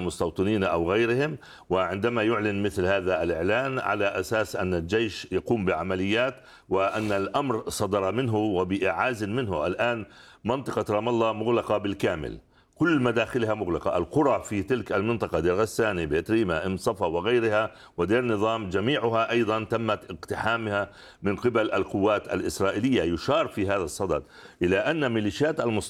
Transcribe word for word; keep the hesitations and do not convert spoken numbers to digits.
المستوطنين أو غيرهم. وعندما يعلن مثل هذا الإعلان على أساس أن الجيش يقوم بعمليات وأن الأمر صدر منه وبإعاز منه، الآن منطقة رام الله مغلقة بالكامل، كل مداخلها مغلقة، القرى في تلك المنطقة دير غساني، بيت ريما، ام صفا وغيرها ودير نظام جميعها أيضا تمت اقتحامها من قبل القوات الإسرائيلية. يشار في هذا الصدد إلى أن ميليشيات المستوطنين